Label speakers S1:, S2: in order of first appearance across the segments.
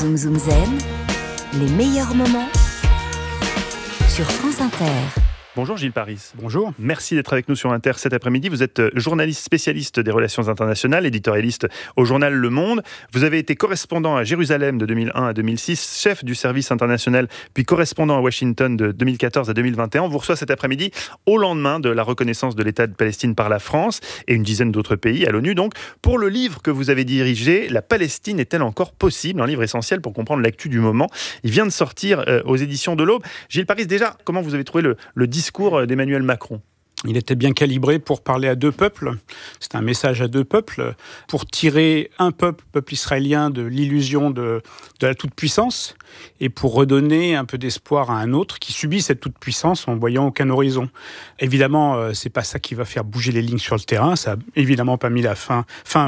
S1: Zoom Zoom Zen, les meilleurs moments sur France Inter.
S2: Bonjour Gilles Paris.
S3: Bonjour.
S2: Merci d'être avec nous sur Inter cet après-midi. Vous êtes journaliste spécialiste des relations internationales, éditorialiste au journal Le Monde. Vous avez été correspondant à Jérusalem de 2001 à 2006, chef du service international, puis correspondant à Washington de 2014 à 2021. On vous reçoit cet après-midi au lendemain de la reconnaissance de l'État de Palestine par la France et une dizaine d'autres pays à l'ONU. Donc, pour le livre que vous avez dirigé, La Palestine est-elle encore possible ? Un livre essentiel pour comprendre l'actu du moment. Il vient de sortir aux éditions de l'Aube. Gilles Paris, déjà, comment vous avez trouvé le discours d'Emmanuel Macron ?
S3: Il était bien calibré pour parler à deux peuples. C'est un message à deux peuples pour tirer un peuple israélien de l'illusion de la toute-puissance et pour redonner un peu d'espoir à un autre qui subit cette toute-puissance en voyant aucun horizon. Évidemment, c'est pas ça qui va faire bouger les lignes sur le terrain. Ça a évidemment pas mis la fin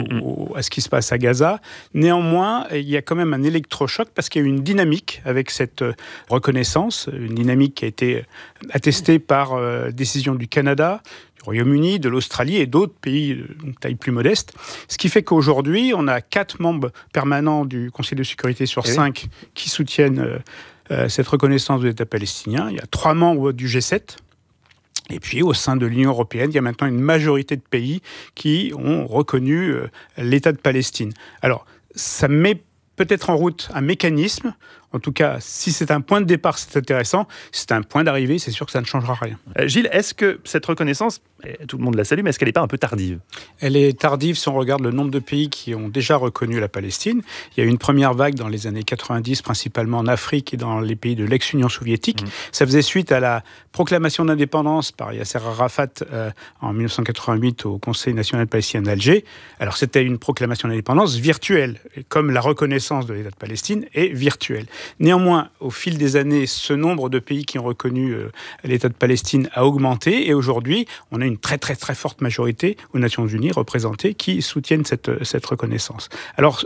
S3: à ce qui se passe à Gaza. Néanmoins, il y a quand même un électrochoc parce qu'il y a eu une dynamique avec cette reconnaissance, une dynamique qui a été attestée par décision du Canada, du Royaume-Uni, de l'Australie et d'autres pays de taille plus modeste. Ce qui fait qu'aujourd'hui, on a 4 membres permanents du Conseil de sécurité sur 5 qui soutiennent cette reconnaissance de l'État palestinien. Il y a 3 membres du G7. Et puis, au sein de l'Union européenne, il y a maintenant une majorité de pays qui ont reconnu l'État de Palestine. Alors, ça met peut-être en route un mécanisme. En tout cas, si c'est un point de départ, c'est intéressant. Si c'est un point d'arrivée, c'est sûr que ça ne changera rien.
S2: Gilles, est-ce que cette reconnaissance, tout le monde la salue, mais est-ce qu'elle n'est pas un peu tardive ?
S3: Elle est tardive si on regarde le nombre de pays qui ont déjà reconnu la Palestine. Il y a eu une première vague dans les années 90, principalement en Afrique et dans les pays de l'ex-Union soviétique. Ça faisait suite à la proclamation d'indépendance par Yasser Arafat en 1988 au Conseil national palestinien d'Alger. Alors, c'était une proclamation d'indépendance virtuelle, comme la reconnaissance de l'État de Palestine est virtuelle. Néanmoins, au fil des années, ce nombre de pays qui ont reconnu l'État de Palestine a augmenté et aujourd'hui, on a une très très très forte majorité aux Nations Unies représentées qui soutiennent cette reconnaissance. Alors,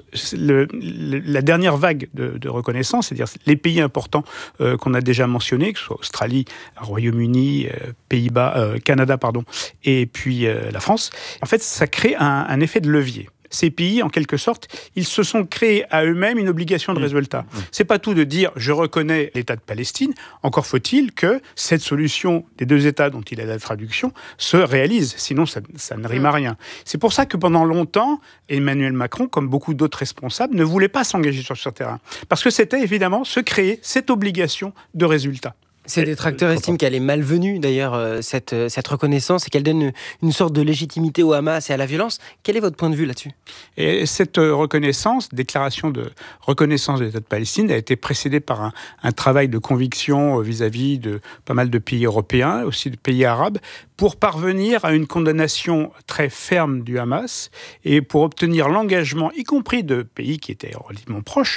S3: la dernière vague de reconnaissance, c'est-à-dire les pays importants qu'on a déjà mentionnés, que ce soit Australie, Royaume-Uni, Pays-Bas, Canada, et puis la France, en fait, ça crée un effet de levier. Ces pays, en quelque sorte, ils se sont créés à eux-mêmes une obligation de résultat. C'est pas tout de dire « je reconnais l'État de Palestine », encore faut-il que cette solution des deux États dont il a la traduction se réalise, sinon ça ne rime à rien. C'est pour ça que pendant longtemps, Emmanuel Macron, comme beaucoup d'autres responsables, ne voulait pas s'engager sur ce terrain. Parce que c'était évidemment se créer cette obligation de résultat.
S4: Ces détracteurs estiment qu'elle est malvenue, d'ailleurs, cette reconnaissance, et qu'elle donne une sorte de légitimité au Hamas et à la violence. Quel est votre point de vue là-dessus ?
S3: Et cette reconnaissance, déclaration de reconnaissance de l'État de Palestine, a été précédée par un travail de conviction vis-à-vis de pas mal de pays européens, aussi de pays arabes, pour parvenir à une condamnation très ferme du Hamas et pour obtenir l'engagement, y compris de pays qui étaient relativement proches,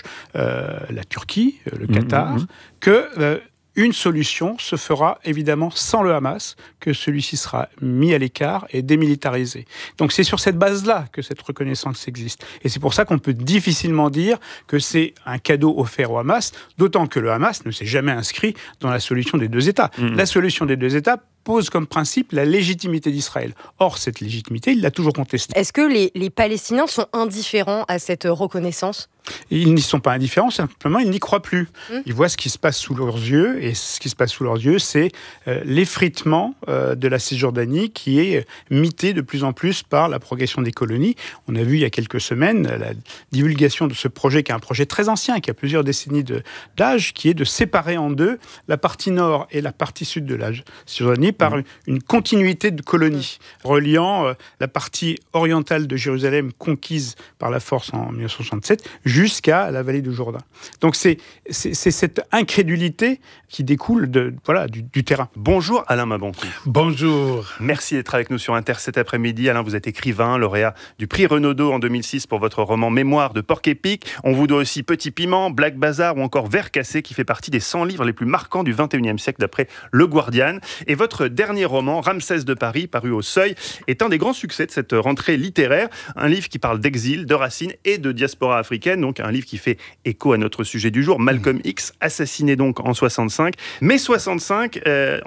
S3: la Turquie, le Qatar, que une solution se fera évidemment sans le Hamas, que celui-ci sera mis à l'écart et démilitarisé. Donc c'est sur cette base-là que cette reconnaissance existe. Et c'est pour ça qu'on peut difficilement dire que c'est un cadeau offert au Hamas, d'autant que le Hamas ne s'est jamais inscrit dans la solution des deux États. La solution des deux États pose comme principe la légitimité d'Israël. Or, cette légitimité, il l'a toujours contestée.
S5: Est-ce que les Palestiniens sont indifférents à cette reconnaissance ?
S3: Ils n'y sont pas indifférents, simplement ils n'y croient plus. Ils voient ce qui se passe sous leurs yeux, et ce qui se passe sous leurs yeux, c'est l'effritement de la Cisjordanie qui est mité de plus en plus par la progression des colonies. On a vu il y a quelques semaines la divulgation de ce projet, qui est un projet très ancien, qui a plusieurs décennies d'âge, qui est de séparer en deux la partie nord et la partie sud de la Cisjordanie par une continuité de colonies, reliant la partie orientale de Jérusalem conquise par la force en 1967 jusqu'à la vallée du Jourdain. Donc c'est cette incrédulité qui découle du terrain.
S2: Bonjour Alain Mabankou.
S6: Bonjour.
S2: Merci d'être avec nous sur Inter cet après-midi. Alain, vous êtes écrivain, lauréat du prix Renaudot en 2006 pour votre roman Mémoire de Porc-Épic. On vous doit aussi Petit Piment, Black Bazar ou encore Vert Cassé, qui fait partie des 100 livres les plus marquants du XXIe siècle d'après Le Guardian. Et votre dernier roman, Ramsès de Paris, paru au Seuil, est un des grands succès de cette rentrée littéraire. Un livre qui parle d'exil, de racines et de diaspora africaine. Donc un livre qui fait écho à notre sujet du jour, Malcolm X, assassiné donc en 65. Mais en 65,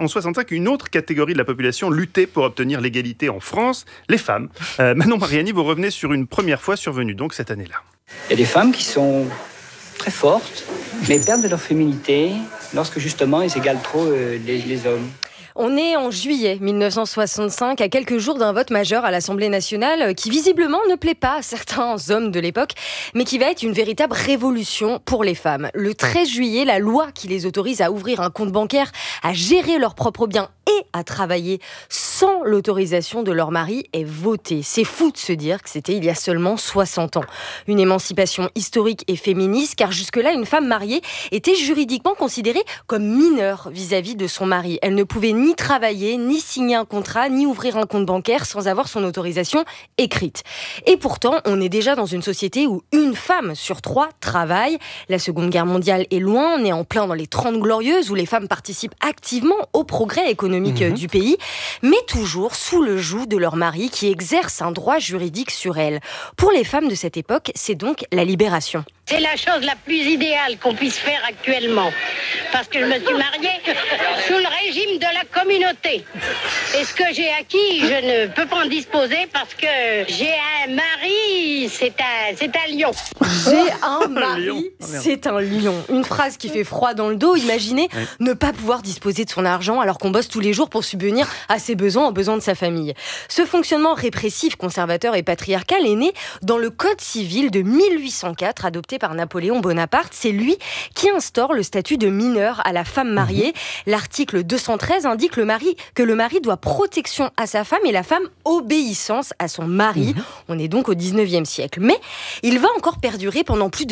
S2: une autre catégorie de la population luttait pour obtenir l'égalité en France, les femmes. Manon Mariani, vous revenez sur une première fois survenue donc cette année-là.
S7: Il y a des femmes qui sont
S6: très fortes, mais perdent de leur féminité lorsque justement ils égalent trop les hommes.
S5: On est en juillet 1965, à quelques jours d'un vote majeur à l'Assemblée nationale qui visiblement ne plaît pas à certains hommes de l'époque, mais qui va être une véritable révolution pour les femmes. Le 13 juillet, la loi qui les autorise à ouvrir un compte bancaire, à gérer leurs propres biens et à travailler sans l'autorisation de leur mari est votée. C'est fou de se dire que c'était il y a seulement 60 ans. Une émancipation historique et féministe, car jusque-là, une femme mariée était juridiquement considérée comme mineure vis-à-vis de son mari. Elle ne pouvait ni travailler, ni signer un contrat, ni ouvrir un compte bancaire sans avoir son autorisation écrite. Et pourtant, on est déjà dans une société où une femme sur 3 travaille. La Seconde Guerre mondiale est loin, on est en plein dans les 30 glorieuses où les femmes participent activement au progrès économique du pays, mais toujours sous le joug de leur mari qui exerce un droit juridique sur elles. Pour les femmes de cette époque, c'est donc la libération.
S7: C'est la chose la plus idéale qu'on puisse faire actuellement. Parce que je me suis mariée sous le régime de la communauté. Et ce que j'ai acquis, je ne peux pas en disposer parce que j'ai un mari, c'est un lion.
S5: J'ai un mari, c'est un lion. Une phrase qui fait froid dans le dos. Imaginez ne pas pouvoir disposer de son argent alors qu'on bosse tous les jours pour subvenir à ses besoins, aux besoins de sa famille. Ce fonctionnement répressif, conservateur et patriarcal est né dans le Code civil de 1804, adopté par Napoléon Bonaparte. C'est lui qui instaure le statut de mineur à la femme mariée. L'article 213 indique que le mari doit protection à sa femme et la femme obéissance à son mari. On est donc au 19e siècle. Mais il va encore perdurer pendant plus de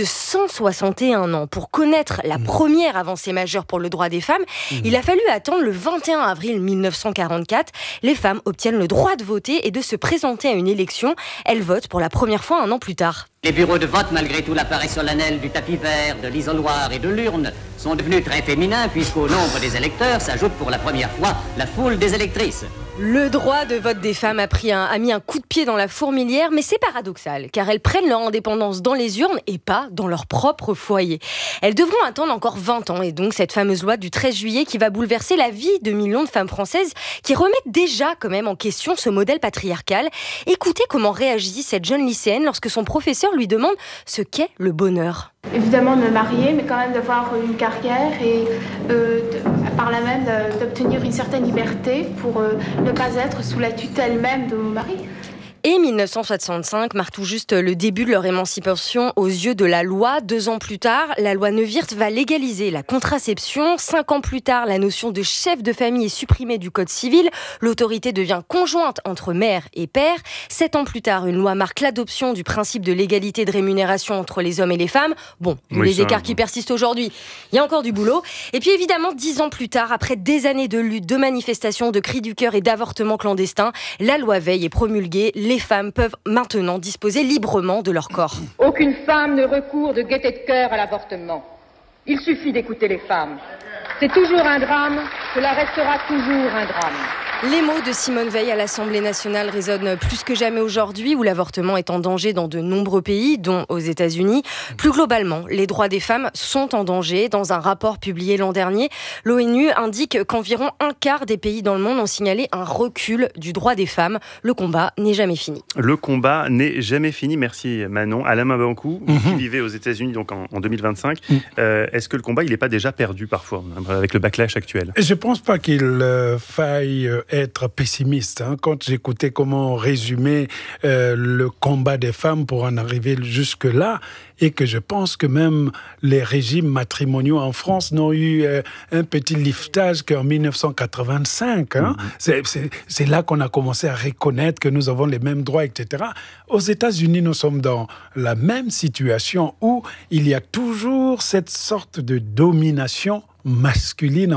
S5: 161 ans. Pour connaître la première avancée majeure pour le droit des femmes, il a fallu attendre le 21 avril 1944. Les femmes obtiennent le droit de voter et de se présenter à une élection. Elles votent pour la première fois un an plus tard.
S8: Les bureaux de vote, malgré tout l'appareil solennel du tapis vert, de l'isoloir et de l'urne, sont devenus très féminins puisqu'au nombre des électeurs s'ajoute pour la première fois la foule des électrices.
S5: Le droit de vote des femmes a mis un coup de pied dans la fourmilière, mais c'est paradoxal, car elles prennent leur indépendance dans les urnes et pas dans leur propre foyer. Elles devront attendre encore 20 ans, et donc cette fameuse loi du 13 juillet qui va bouleverser la vie de millions de femmes françaises qui remettent déjà quand même en question ce modèle patriarcal. Écoutez comment réagit cette jeune lycéenne lorsque son professeur lui demande ce qu'est le bonheur.
S9: Évidemment de me marier, mais quand même d'avoir une carrière et par là même d'obtenir une certaine liberté pour ne pas être sous la tutelle même de mon mari.
S5: Et 1965 marque tout juste le début de leur émancipation aux yeux de la loi. 2 ans plus tard, la loi Neuwirth va légaliser la contraception. 5 ans plus tard, la notion de chef de famille est supprimée du Code civil. L'autorité devient conjointe entre mère et père. 7 ans plus tard, une loi marque l'adoption du principe de l'égalité de rémunération entre les hommes et les femmes. Bon, les écarts qui persistent aujourd'hui, il y a encore du boulot. Et puis évidemment, 10 ans plus tard, après des années de lutte, de manifestations, de cris du cœur et d'avortements clandestins, la loi Veil est promulguée. Les femmes peuvent maintenant disposer librement de leur corps.
S10: Aucune femme ne recourt de gaieté de cœur à l'avortement. Il suffit d'écouter les femmes. C'est toujours un drame, cela restera toujours un drame.
S5: Les mots de Simone Veil à l'Assemblée nationale résonnent plus que jamais aujourd'hui, où l'avortement est en danger dans de nombreux pays, dont aux États-Unis. Plus globalement, les droits des femmes sont en danger. Dans un rapport publié l'an dernier, l'ONU indique qu'environ 1/4 des pays dans le monde ont signalé un recul du droit des femmes. Le combat n'est jamais fini.
S2: Le combat n'est jamais fini. Merci Manon. Alain Mabankou, qui vivait aux États-Unis donc en 2025. Est-ce que le combat, il n'est pas déjà perdu parfois, avec le backlash actuel ?
S11: Je ne pense pas qu'il faille être pessimiste. Quand j'écoutais comment résumer le combat des femmes pour en arriver jusque-là, et que je pense que même les régimes matrimoniaux en France n'ont eu un petit liftage qu'en 1985. C'est là qu'on a commencé à reconnaître que nous avons les mêmes droits, etc. Aux États-Unis, nous sommes dans la même situation où il y a toujours cette sorte de domination masculine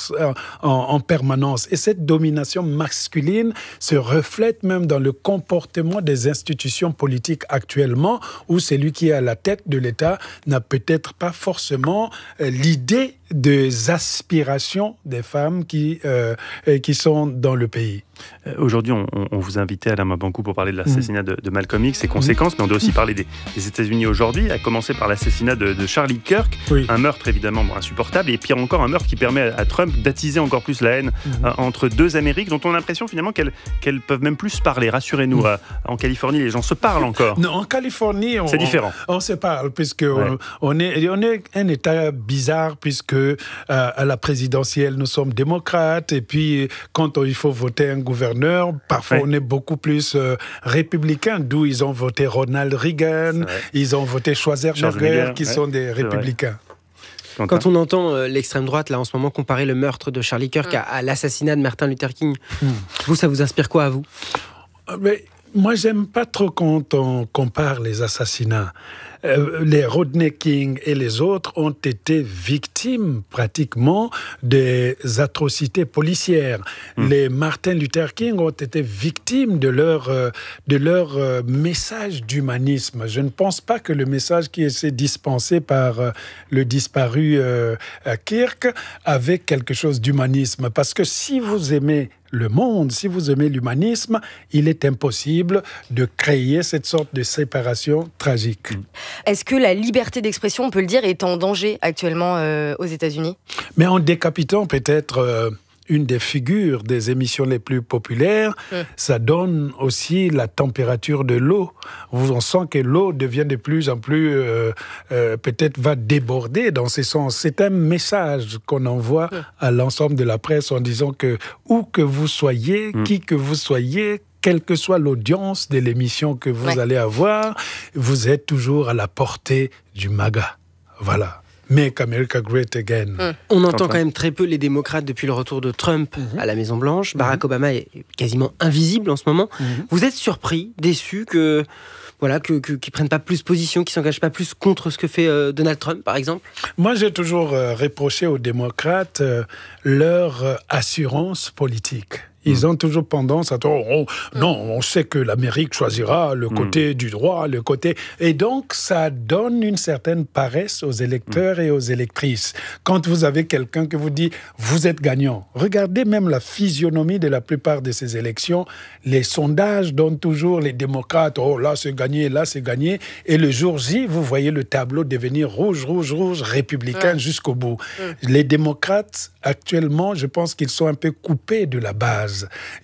S11: en permanence. Et cette domination masculine se reflète même dans le comportement des institutions politiques actuellement, où celui qui est à la tête de l'État n'a peut-être pas forcément l'idée des aspirations des femmes qui sont dans le pays.
S2: Aujourd'hui, on vous a invité, Alain Mabanckou, pour parler de l'assassinat de Malcolm X, ses conséquences, mais on doit aussi parler des États-Unis aujourd'hui, à commencer par l'assassinat de Charlie Kirk, un meurtre évidemment insupportable, et pire encore, un meurtre qui permet à Trump d'attiser encore plus la haine entre deux Amériques, dont on a l'impression finalement qu'elles peuvent même plus se parler. Rassurez-nous, en Californie, les gens se parlent encore.
S11: Non, en Californie,
S2: c'est différent.
S11: On se parle, puisque on est un État bizarre, puisque à la présidentielle, nous sommes démocrates, et puis quand il faut voter un gouverneur, parfois on est beaucoup plus républicain, d'où ils ont voté Ronald Reagan, ils ont voté Schwarzenegger, qui sont des républicains.
S4: Quand on entend l'extrême droite, là, en ce moment, comparer le meurtre de Charlie Kirk à l'assassinat de Martin Luther King, ça vous inspire quoi à vous ?
S11: Mais moi, j'aime pas trop quand on compare les assassinats. Les Rodney King et les autres ont été victimes pratiquement des atrocités policières. Les Martin Luther King ont été victimes de leur message d'humanisme. Je ne pense pas que le message qui s'est dispensé par le disparu Kirk avait quelque chose d'humanisme. Parce que si vous aimez le monde, si vous aimez l'humanisme, il est impossible de créer cette sorte de séparation tragique.
S5: Est-ce que la liberté d'expression, on peut le dire, est en danger actuellement aux États-Unis ? Mais
S11: en décapitant peut-être une des figures des émissions les plus populaires, ça donne aussi la température de l'eau. On sent que l'eau devient de plus en plus, peut-être va déborder dans ce sens. C'est un message qu'on envoie à l'ensemble de la presse en disant que où que vous soyez, qui que vous soyez, quelle que soit l'audience de l'émission que vous allez avoir, vous êtes toujours à la portée du MAGA. Voilà. Make America Great Again.
S4: On entend quand même très peu les démocrates depuis le retour de Trump à la Maison-Blanche. Barack Obama est quasiment invisible en ce moment. Vous êtes surpris, déçu qu'ils ne prennent pas plus position, qu'ils ne s'engagent pas plus contre ce que fait Donald Trump, par exemple ?
S11: Moi, j'ai toujours reproché aux démocrates leur assurance politique. Ils ont toujours tendance à dire non, on sait que l'Amérique choisira le côté du droit, le côté... Et donc, ça donne une certaine paresse aux électeurs et aux électrices. Quand vous avez quelqu'un qui vous dit « vous êtes gagnant », regardez même la physionomie de la plupart de ces élections. Les sondages donnent toujours les démocrates « oh, là c'est gagné, là c'est gagné ». Et le jour J, vous voyez le tableau devenir rouge, républicain jusqu'au bout. Les démocrates, actuellement, je pense qu'ils sont un peu coupés de la base.